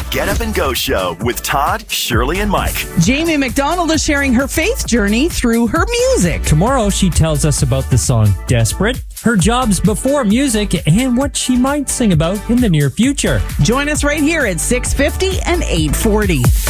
Get Up and Go Show with Todd, Shirley, and Mike. Jamie McDonald is sharing her faith journey through her music. Tomorrow, she tells us about the song Desperate, her jobs before music, and what she might sing about in the near future. Join us right here at 6:50 and 8:40.